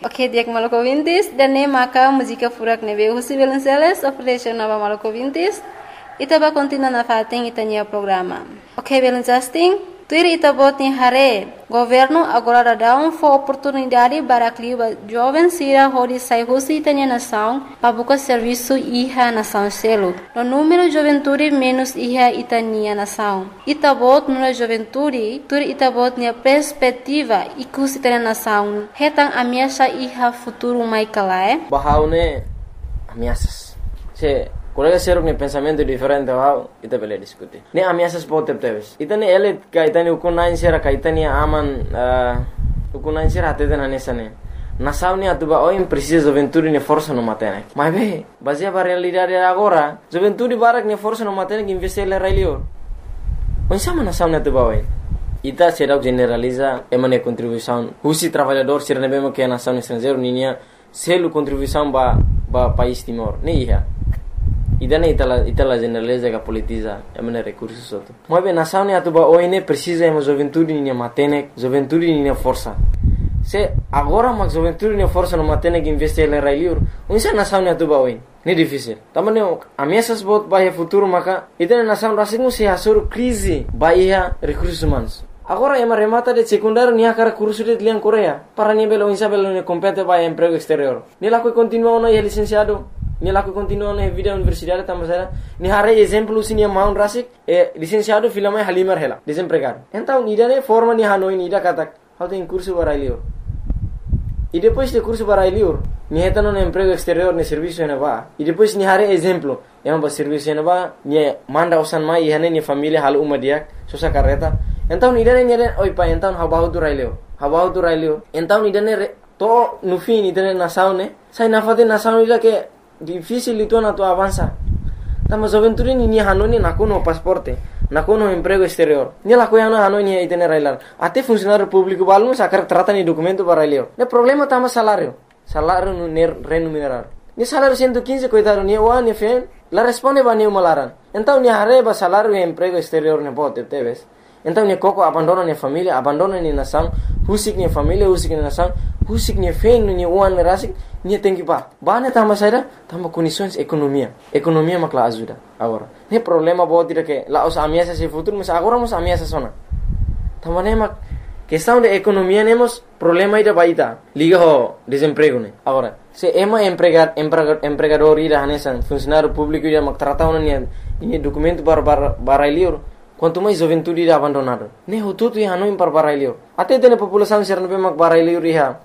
Oke, dia Maluku Vintis dan ne maka música furak nebe Husi Belenceles operation nova Maluku Vintis. Ita ba continua na fating itanya programa. Oke, Belencasting, tuir ita bot ni hare. Governo agora dá oportunidade para que jovens sira hodi sai Husi itanya nação para buscar serviço iha nação selo. No número juventude menos iha itanya nação. Ita bot no juventude, tuir ita bot ni perspectiva ikus itanya nação. Hetang ameaça iha futuro mai kalae. Bahaune ameaças. Se colega ser um pensamento diferente ao ita bele discutir. Ne ameaças pode ter. Ita ne ele kaitani ukunain sera kaitani aman ukunain sera até na nessa ne. Nação ne atuba oi precisa juventude ne força no matene. Mas bem, baseado na realidade agora, juventude barak ne força no matene que investir le railio. Onde sama nação ne atuba oi. Ita será generaliza emane contribuição. Husi trabalhador ser ne bemo que a nação estrangeiro ninia selo contribuição ba país Timor. Ne ia. Idane itala generaliza que politiza emane recursos outro. Mas bem nação ne atuba oi ne precisa ema juventude ninia matene, juventude ninia força. Se agora mas juventude ninia força no matene que investir le railio. Onde nação ne atuba oi. Ne difícil. Também ameaças bot bahia futuro maka itane nação rasingu se hasur crise bahia recursos humanos. Agora ema remata de secundário nia cara curso de liang Coreia. Para nia belo insa belo ne compete bahia emprego exterior. Ni laku continua no licenciado. Ni laku continua no vida universidade tamasera. Ni hare exemplo sini maun rasik licenciado filama halimar hela desempregado. Então nidane forma ni hanoi nida katak. How tem curso barailio. E depois de curso barailio, ni heta no emprego exterior ne serviço ena ba. E depois ni hare exemplo, ema ba serviço ena ba, ni manda usan mai hane ni família hal uma dia, sosa carreta. Então nidane oi pa então habahu tu railio. Então nidane to no fim nidane nação ne, sai na fate nação ida que difícil itu na tu avança. Tama juventude ni hanoni nakuno pasporte. Nakuno emprego exterior. Ni la coiana hanoni itene railar. Até funcionário público balum sacar trata ni documento para railio. Ne problema tama salário. Salário no remunerar. Ni salário 115 coitado ni o ni fen. La responde ba ni malaran. Então ni hareba salário e emprego exterior ne bote teves. Então ni coco abandona ni família, abandona ni nação, husik ni família, husik ni nação, husik ni fen ni uan rasik ni tem que ba. Ba ne tama saída, tama condições economia. Economia makla ajuda agora. Ne problema bote que lá os ameaças se futuro, mas agora nos ameaças sona. Tama ne mak questão de economia nemos problema ida baita. Liga ho desemprego ne. Agora, se ema empregador ida hanesan funcionário público ida mak tratau ni documento para liur. Quanto mais juventude ida abandonado. Ne ho tutu ia hanoi para barailio. Até tene população ser no mak barailio iha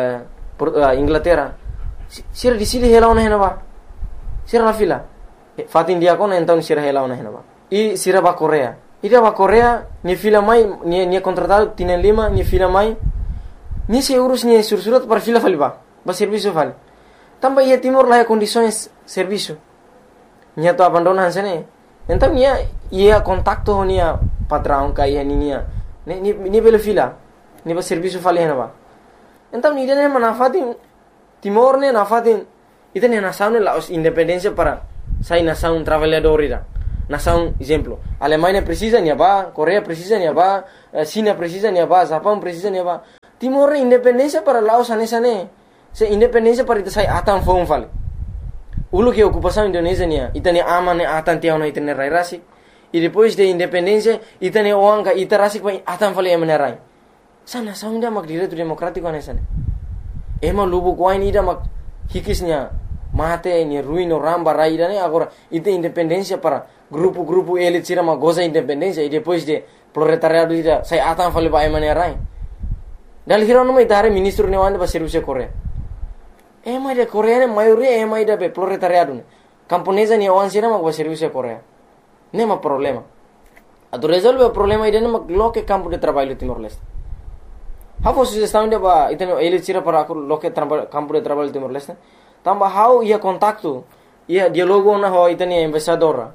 Inglaterra. Sira di sini hela ona hena ba. Sira la fila. Fatin dia kona então sira hela ona hena ba. I sira ba Korea. Ida ba Korea ni fila mai ni contratado tienen lima ni fila mai. Ni se urus ni sursurat para fila faliba. Ba serviço fali. Tamba ia Timor lá condições serviço. Ni to abandonan sene. Então ia contacto nia patrão kai nia. Ni belo fila. Ni ba serviço fali hena ba. Então ni dene manafatin Timor ne nafatin itene nação ne la independência para sai nação trabalhador ida. Nação exemplo. Alemanha precisa nia ba, Coreia precisa nia ba, China precisa nia ba, Japão precisa nia ba. Timor ne independência para Laos anesa ne. Se independência para ita sai atan fom fali. Ulu que ocupação Indonésia nia, itane aman ne atan tiao na itane rai rasik. E depois de independência itane oanga ita rasik pa atan fali emane rai. Sa nação ida mak direito democrático anesa ne. Ema lubu kuain ida mak hikisnya mate ni ruino ramba raida ne agora ite independência para grupo elite sira ma goza independência e depois de proletariado ida sai atan fali ba emane rai. Dal hirono mai tare ministro ne wande ba serviço Coreia. Ema de Coreia ne maioria ema ida be proletariado ne. Camponesa ni wan sira ma ba serviço Coreia. Nema problema. Ado resolve o problema ida ne ma loke campo de trabalho Timor-Leste. How sugestão de ba iteno elite sira para loke campo de trabalho Timor-Leste. Tamba how ia contacto ia dialogo na ho itani embaixador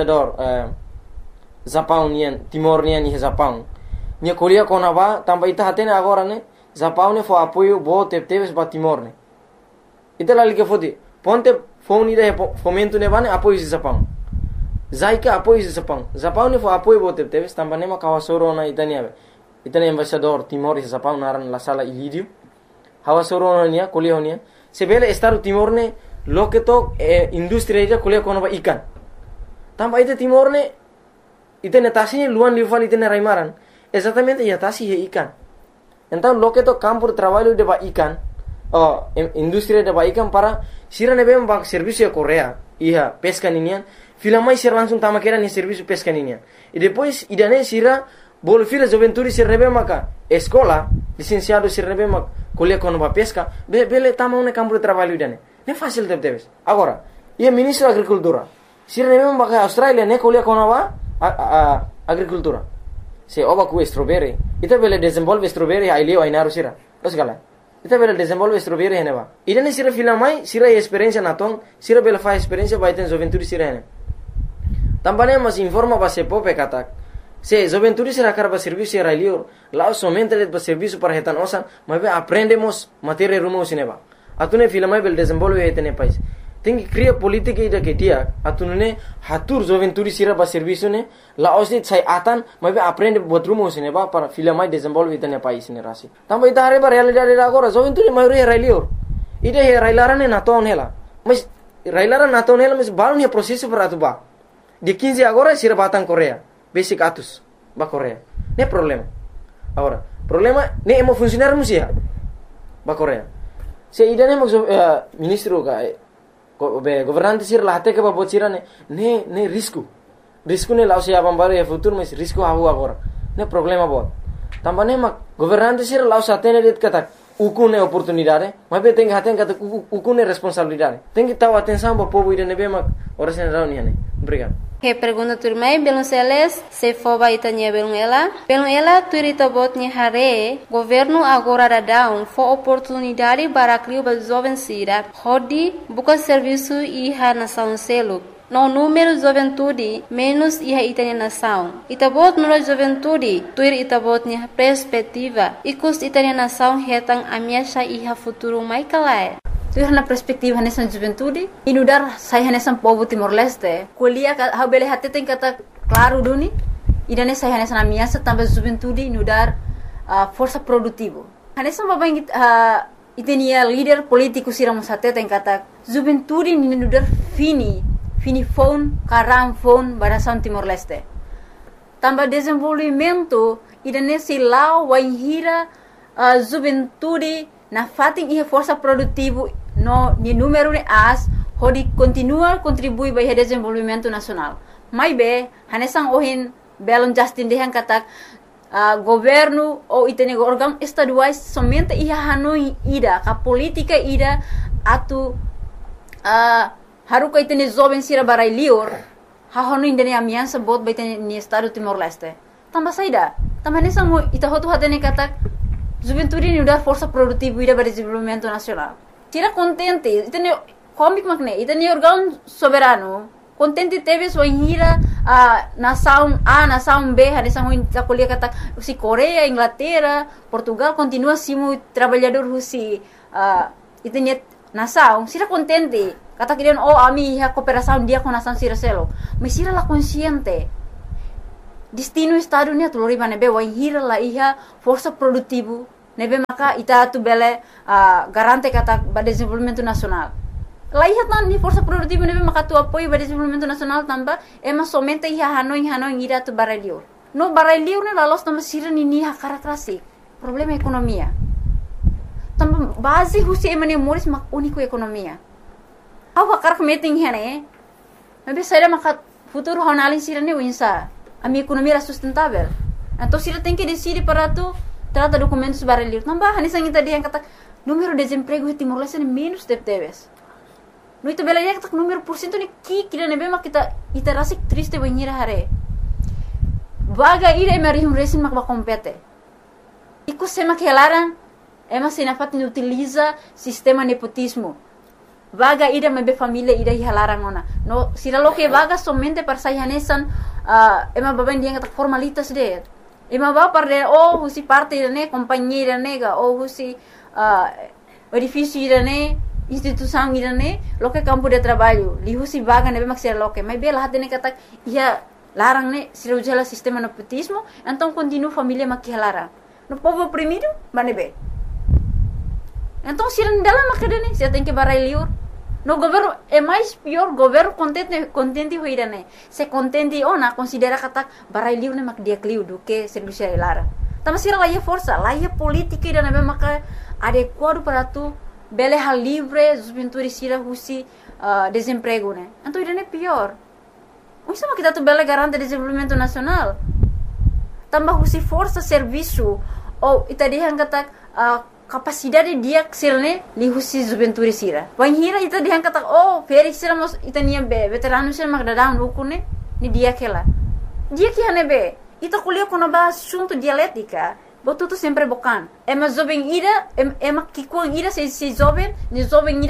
Japão nian Timor nian ni Japão. Nia Coreia kona ba tamba ita hatene agora ne Japão ne fo apoio bo teves ba Timor ne. Ita lali que fodi ponte phone ida fomento ne bane apoio de Japão. Zaika apoio de Japão. Japão ne fo apoio bo teves tamba ne ma kawasoro na itani embaixador Timor e Japão naran la sala ilidio. hawa soronia kuliah honia sebele Estado Timor ne loke to industri ida kuliah kono ba ikan tamba ite Timor ne ite netasi luan liufal ite raimaran exatamente ya tasi he ikan então loke to campo de trabalho de ba ikan industri de ba ikan para sira ne bem ba serviço de Coreia ia pesca ninian fila mais ser langsung tama kera ni serviço pesca ninian e depois idane sira bol fila juventude sir nebe maka escola licenciado sir nebe mak kuliah kono ba pesca bele tama un campo de trabalho idane ne fácil debes agora ia ministro da agricultura sir nebe maka Australia ne kuliah kono ba agricultura se oba ku strawberry ita bele desenvolve strawberry ai leo ai naru sira terus gala ita bele desenvolve strawberry hene ba idane sira fila mai sira experiência naton sira bele fa experiência ba iten juventude sira hene tambane mas informa ba se pope katak se juventude será cara para serviço era lior lá somente para serviço para retan osan mas aprendemos matéria rumo sineba atune fila mai bel desenvolve etene país tem que criar política ida que dia atune hatur juventude será para serviço ne lá osit sai atan mas aprende buat rumo sineba para fila mai desenvolve etene país ne rasi também ita areba realidade agora juventude mai era lior ida he railarane na ton hela mas railaran na ton hela mas baru processo para atuba de 15 agora será batang Coreia basic atus ba Coreia ne problema agora problema ne emo funcionar musia ba Coreia se idane mo ministro ka governante sir lahte ke ba bocira ne risco ne lao se abam bare futuro mas risco hawo agora ne problema bo tambane ma governante sir lao satene det kata ukune oportunidade mas be tem haten kata ukune responsabilidade tem que taw atenção ba povo idane be ma ora sen reunião obrigado. Que pergunta turmai belum seles se foba itanya belum ela turita botnya hare governo agora da down for oportunidade para criar ba jovem sira hodi buka serviço iha nação selo no número juventude menos iha itanya nação itabot no juventude tuir itabotnya perspectiva ikus itanya nação hetang amiasha iha futuro mai kalai tu na perspektiva nessa juventude inudar saya nessa povo Timor Leste kuliah ha bele hatte tem kata claro duni idane saya nessa na minha também juventude inudar força produtivo nessa babang itenia líder político siramos hatte tem kata juventude inudar fini phone karam phone barasan Timor Leste tambah desenvolvimento idane silau waihira juventude na fating iha força produtivo no ni número de as hodi continua contribui para o desenvolvimento nacional mai be hanesang ohin belon Justin dehan katak governo ou itene órgão estaduais somente iha hanoi ida ka política ida atu haruka itene jovem sira barai lior ha hanoi indene amiança bot baitene ni estado Timor Leste tambah saida tambah hanesang ita hotu hatene katak juventude ni udar força produtiva ida para desenvolvimento nacional tira contente itene comic magne itene órgão soberano contente teve sua hira nação A nação B hanesang ita kuliah kata si Coreia Inglaterra Portugal continua simu trabalhador husi itene nação sira contente kata kirian ami ha cooperação dia com nação sira selo mas sira la consciente destino estado ni atulori nebe wahira la iha força produtivo nebe maka ita tu bele garante kata ba desenvolvimento nacional la iha tan ni força produtivo nebe maka tu apoio ba desenvolvimento nacional tamba ema somente iha hanoi ira tu baralio no baralio ne la los tamba sira ni ha karakrasi problema ekonomia tamba base husi emane moris mak unico ekonomia awa karak meeting hene nebe saira maka futuro honalin sira ni winsa a minha economia era sustentável. Então, se ela tem que decidir para tu, trata documentos baralhos. Não vai, nessa ainda dia kata número de desemprego em Timor Leste é menos de teves. No itu bela dia kata número por cento ni kira nebe mak kita rasa triste banhira hare. Vaga ira emerihum resin mak kompete. Iku sema kelaran, ema sinafat ni utiliza sistema nepotismo. Vaga ida mebe família ida hilaran ona. No, sila lo que vaga somente para sayanesan ema baban dia kata formalitas de. Ema ba para husi parte ne companhia nega ou husi edifício ne instituição ne lo que campo de trabalho. Li husi vaga nebe maksir lo que. Mas bela hatene kata ia larang ne sila ujala sistema nepotismo, então continua família makihalara. No povo oprimido, manebe. Então, se não dela macadane, você tem que barai liur. No governo é mais pior, governo contente hoira né. Se contente ona considera kata barai liur né mak dia kliu do que serviço lara. Tama sira lá é força, lá é política e na maka adequado para tu bele hal livre, os pintores sira husi desemprego né. Então isso é pior. Isso é kita tu bele garante desenvolvimento nacional. Tambah husi força serviço ou itadihan kata capacidade dia ksilne li husi juventude sira. Wan hira ita dihan kata feri sira mos ita niya be veterano sira magdadam lukune ni dia kela. Dia que hane be ita kuliah kono ba assunto dialética. Botuto sempre bocan. Ema jovem ira ema kikuang ira se jovem, ni jovem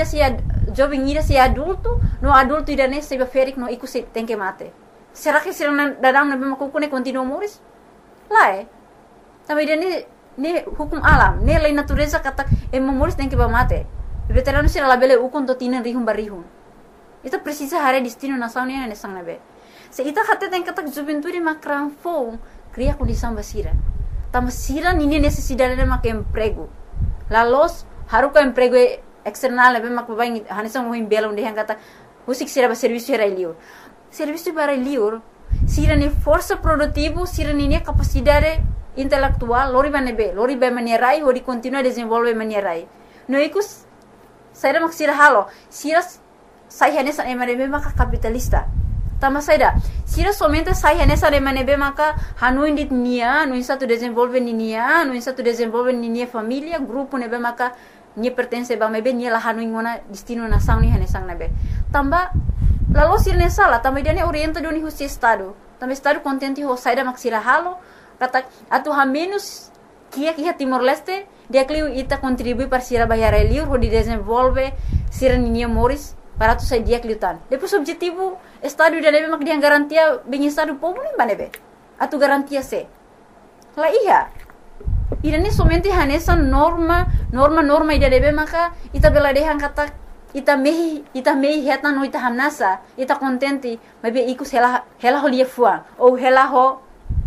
ira se adulto, no adulto ira ne se ferik no iku se tem que mate. Será que sira dadam na be makukune continua moris? Lá Também ira ne hukum alam, ne lei natureza kata moris tem que mate. Veterano sira labele ukon to tinan rihum barihum. Ita precisa hare destino nação ne sang nabe. Se ita kata tem kata juventude makran fo, cria condição basira. Tama sira nini necessidade de mak emprego. Lalos haruka emprego external nabe mak babai hanisang mo himbela onde yang kata usik sira ba serviço era liur. Serviço para liur sira ne força produtivo, sira ne capacidade intelectual, lori ba manierai, hori continua desenvolve manierai. No ikus saira mak sira halo, sira sai hanesa emanebe maka capitalista. Tama saida, sira somente sai hanesa emanebe maka hanuin dit nia, no insa tu desenvolve nia, no insa tu desenvolve nia família, grupo nebe maka nia pertence ba mebe nia la hanuin ngona destino nação ni hanesang nebe. Tamba lalu sira ne sala, tamba dia ne orienta doni husi estado. Tamba estado contente ho saida mak sira halo. Kata atu ha menos kia Timor Leste dia kliu ita contribui para sira bayar liur ho di desenvolve sira ninia moris para tu sai dia kliutan. Depois objetivo estado dia nebe mak dia garantia bem estado povo nem banebe. Atu garantia se. La iya. Ida ne somente hanesa norma ida nebe maka ita bela dehan kata ita mehi heta no ita hamnasa ita contente mabe ikus hela ho lia fuang ou hela ho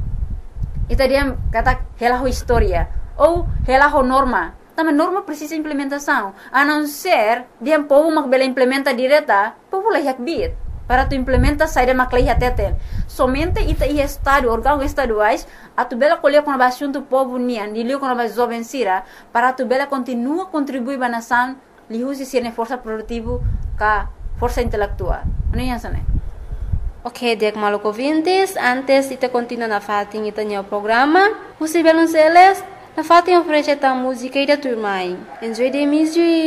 ita dia kata hela ho história ou hela ho norma. Também norma precisa implementação. A não ser dia povo mak bela implementa direta, povo lah yak bit. Para tu implementa saída mak lah teten. Somente ita ia estado órgãos estaduais a tu bela colher com a assunto povo nian, dilio com a jovem sira, para tu bela continua contribuir ba nação, li usi sirne força produtivo ka força intelectual. Não é isso, né? Ok, Diak Maluco Vintes, antes ita continua na fatin ita nyo programa. Musi belon seles, na fatin oferece ta música ida turmai. Enjoy the music.